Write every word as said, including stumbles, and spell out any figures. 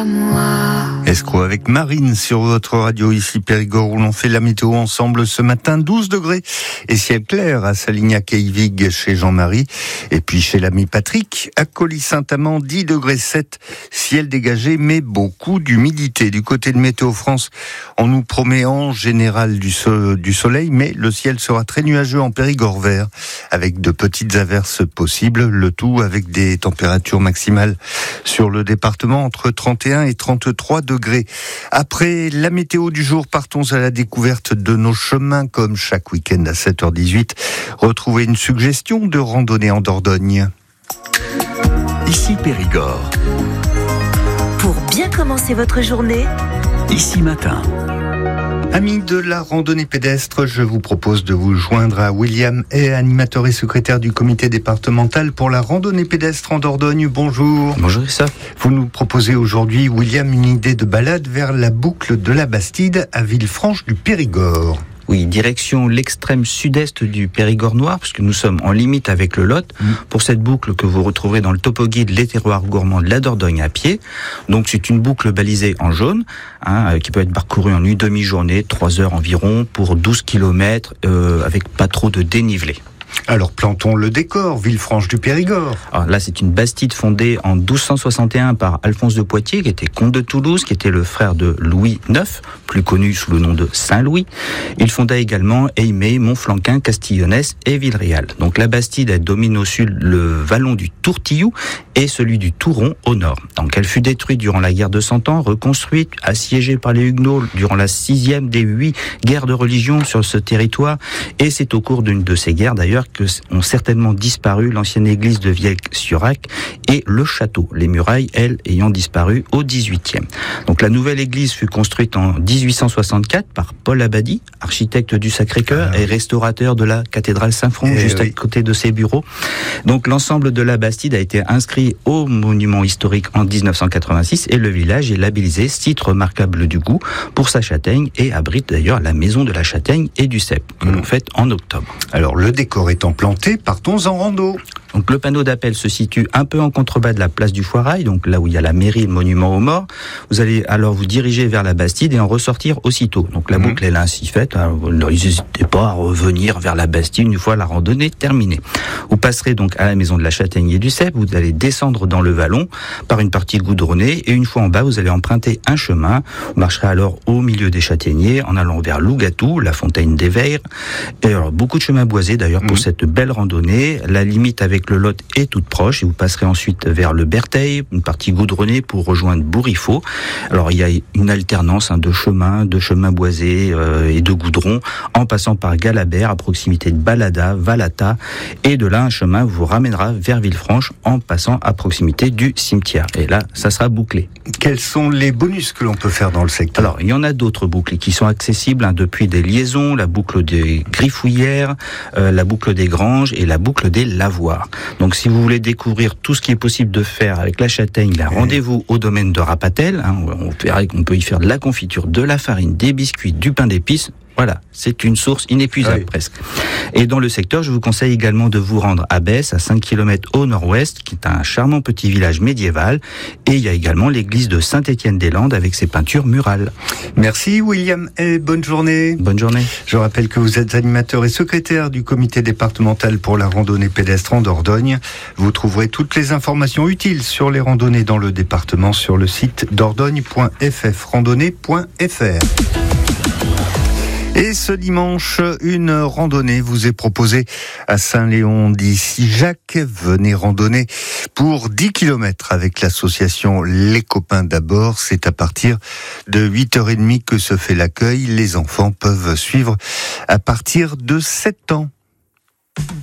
à moi. Escroc avec Marine sur votre radio ici Périgord où l'on fait la météo ensemble ce matin. douze degrés et ciel clair à Salignac-Eyvig chez Jean-Marie. Et puis chez l'ami Patrick à Colly-Saint-Amand, dix degrés sept, ciel dégagé mais beaucoup d'humidité. Du côté de Météo France, on nous promet en général du, so- du soleil, mais le ciel sera très nuageux en Périgord vert avec de petites averses possibles. Le tout avec des températures maximales sur le département entre trente et un et trente-trois degrés. Après la météo du jour, partons à la découverte de nos chemins comme chaque week-end à sept heures dix-huit. Retrouvez une suggestion de randonnée en Dordogne. Ici Périgord. Pour bien commencer votre journée, Ici Matin. Amis de la randonnée pédestre, je vous propose de vous joindre à William Hay, animateur et secrétaire du comité départemental pour la randonnée pédestre en Dordogne. Bonjour. Bonjour Christophe. Vous nous proposez aujourd'hui, William, une idée de balade vers la boucle de la Bastide à Villefranche du Périgord. Oui, direction l'extrême sud-est du Périgord noir, puisque nous sommes en limite avec le Lot, mmh. pour cette boucle que vous retrouverez dans le topo guide Les Terroirs Gourmands de la Dordogne à pied. Donc c'est une boucle balisée en jaune, hein, qui peut être parcourue en une demi-journée, trois heures environ, pour douze kilomètres, euh, avec pas trop de dénivelé. Alors plantons le décor, Villefranche du Périgord. Alors là, c'est une bastide fondée en douze cent soixante et un par Alphonse de Poitiers, qui était comte de Toulouse, qui était le frère de Louis neuf, plus connu sous le nom de Saint-Louis. Il fonda également Aimé, Montflanquin, Castillonnès et Villeréal. Donc la bastide, elle domine au sud le vallon du Tourtillou et celui du Touron au nord. Donc elle fut détruite durant la guerre de Cent Ans, reconstruite, assiégée par les Huguenots durant la sixième des huit guerres de religion sur ce territoire. Et c'est au cours d'une de ces guerres d'ailleurs que ont certainement disparu l'ancienne église de Vieille-sur-Ac et le château, les murailles, elles, ayant disparu au dix-huitième. Donc la nouvelle église fut construite en dix-huit cent soixante-quatre par Paul Abadie, architecte du Sacré-Cœur ah, et restaurateur de la cathédrale Saint-Front, eh juste oui. à côté de ses bureaux. Donc l'ensemble de la Bastide a été inscrit au monument historique en dix-neuf cent quatre-vingt-six et le village est labellisé site remarquable du goût pour sa châtaigne et abrite d'ailleurs la maison de la châtaigne et du cèpe que mmh. l'on fête en octobre. Alors le décor étant planté, partons en rando. Donc le panneau d'appel se situe un peu en contrebas de la place du Foirail, donc là où il y a la mairie et le monument aux morts. Vous allez alors vous diriger vers la Bastide et en ressortir aussitôt. Donc la mmh. boucle est ainsi faite. Alors, n'hésitez pas à revenir vers la Bastide une fois la randonnée terminée. Vous passerez donc à la maison de la châtaigne et du cèpe. Vous allez descendre dans le vallon par une partie goudronnée et une fois en bas, vous allez emprunter un chemin. Vous marcherez alors au milieu des châtaigniers en allant vers Lougatou, la fontaine des Veires. Et alors beaucoup de chemins boisés d'ailleurs mmh. pour cette belle randonnée. La limite avec le Lot est toute proche et vous passerez ensuite vers le Bertheil, une partie goudronnée pour rejoindre Bourriffaut. Alors il y a une alternance hein, de chemins, de chemins boisés euh, et de goudron en passant par Galabert à proximité de Balada, Valata et de là un chemin vous ramènera vers Villefranche en passant à proximité du cimetière. Et là, ça sera bouclé. Quels sont les bonus que l'on peut faire dans le secteur ? Alors il y en a d'autres boucles qui sont accessibles hein, depuis des liaisons, la boucle des Griffouillères, euh, la boucle des Granges et la boucle des Lavoirs. Donc si vous voulez découvrir tout ce qui est possible de faire avec la châtaigne, là, rendez-vous au domaine de Rapatel. Hein, on verra qu'on peut y faire de la confiture, de la farine, des biscuits, du pain d'épices. Voilà, c'est une source inépuisable oui. presque. Et dans le secteur, je vous conseille également de vous rendre à Besse, à cinq kilomètres au nord-ouest, qui est un charmant petit village médiéval. Et il y a également l'église de Saint-Étienne-des-Landes avec ses peintures murales. Merci William et bonne journée. Bonne journée. Je rappelle que vous êtes animateur et secrétaire du comité départemental pour la randonnée pédestre en Dordogne. Vous trouverez toutes les informations utiles sur les randonnées dans le département sur le site dordogne point f f, randonnée point f r. Et ce dimanche, une randonnée vous est proposée à Saint-Léon d'ici Jacques. Venez randonner pour dix kilomètres avec l'association Les Copains d'abord. C'est à partir de huit heures trente que se fait l'accueil. Les enfants peuvent suivre à partir de sept ans.